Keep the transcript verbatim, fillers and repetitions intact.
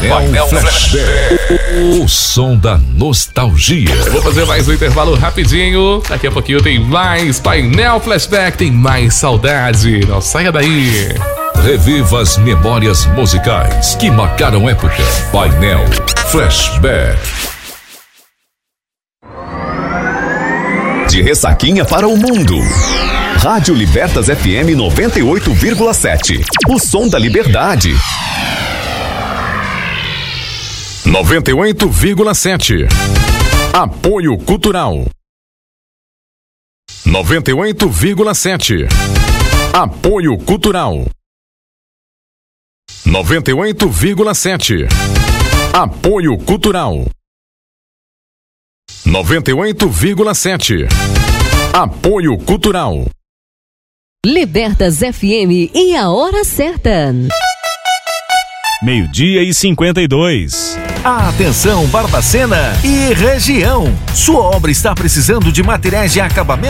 Painel Flashback. O som da nostalgia. Eu vou fazer mais um intervalo rapidinho. Daqui a pouquinho tem mais Painel Flashback, tem mais saudade. Não saia daí. Reviva as memórias musicais que marcaram época. Painel Flashback. De Ressaquinha para o mundo. Rádio Libertas F M noventa e oito vírgula sete. O som da liberdade. noventa e oito vírgula sete. Apoio Cultural. noventa e oito vírgula sete. Apoio Cultural. noventa e oito vírgula sete. Apoio Cultural. noventa e oito vírgula sete. Apoio Cultural. Libertas F M e a hora certa. Meio-dia e cinquenta e dois. Atenção, Barbacena e região. Sua obra está precisando de materiais de acabamento?